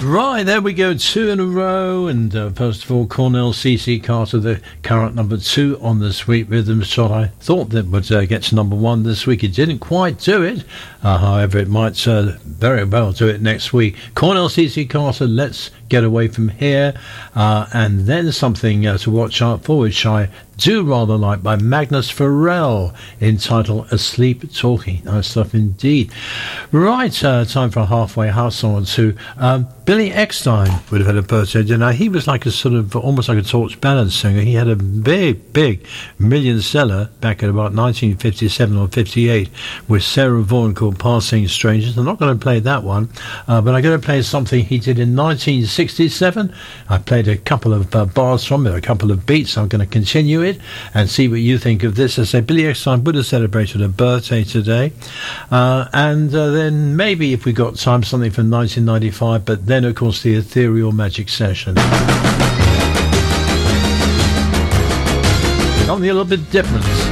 Right, there we go, 2 in a row. And first of all, Cornell C.C. Carter, the current number 2 on the Sweet Rhythms chart. I thought that would get to number 1 this week. It didn't quite do it. However, it might very well do it next week. Cornell C.C. Carter, Let's Get Away From Here. And then something to watch out for, which I do rather like, by Magnus Farrell, entitled Asleep Talking. Nice stuff indeed. Right, time for a halfway house on to Billy Eckstine. Would have had a birthday dinner. He was like a sort of almost like a torch ballad singer. He had a big million seller back at about 1957 or 58 with Sarah Vaughan called Passing Strangers. I'm not going to play that one, but I'm going to play something he did in 1967. I played a couple of bars from it, a couple of beats. I'm going to continue it and see what you think of this. I say Billy Eckstine would have celebrated a birthday today, and then maybe if we got time, something from 1995, but then of course the Ethereal Magic Session. Something a little bit different.